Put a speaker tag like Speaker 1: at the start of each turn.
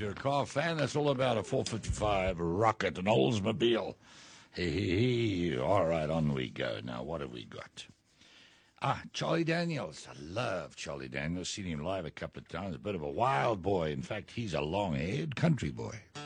Speaker 1: you're a car fan, that's all about a 455 Rocket, an Oldsmobile. Hey. All right, on we go. Now, what have we got? Charlie Daniels. I love Charlie Daniels. Seen him live a couple of times. A bit of a wild boy. In fact, he's a long-haired country boy.